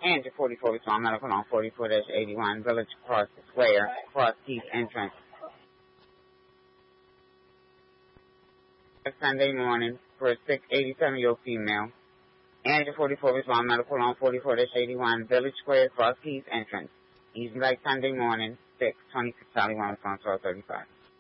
Andrew 44, respond medical on 44-81, Village Cross Square, Cross Keys entrance. Sunday morning for a 87-year-old female. Andrew 44, respond medical on 44-81, Village Square, Cross Keys entrance. Easy like Sunday morning, 626 Charlie 1, response 1235.